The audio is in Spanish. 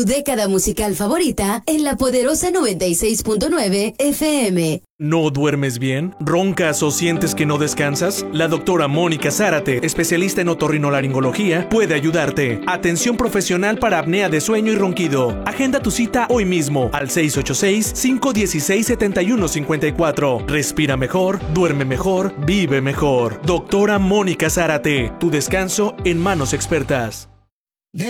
tu década musical favorita en la poderosa 96.9 FM. ¿No duermes bien? ¿Roncas o sientes que no descansas? La doctora Mónica Zárate, especialista en otorrinolaringología, puede ayudarte. Atención profesional para apnea de sueño y ronquido. Agenda tu cita hoy mismo al 686-516-7154. Respira mejor, duerme mejor, vive mejor. Doctora Mónica Zárate, tu descanso en manos expertas.